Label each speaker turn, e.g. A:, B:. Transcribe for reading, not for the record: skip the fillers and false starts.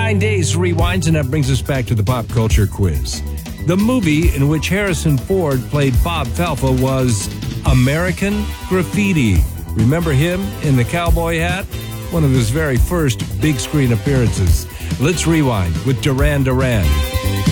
A: 9 days rewinds, and that brings us back to the pop culture quiz. The movie in which Harrison Ford played Bob Falfa was American Graffiti. Remember him in the cowboy hat? One of his very first big screen appearances. Let's rewind with Duran Duran.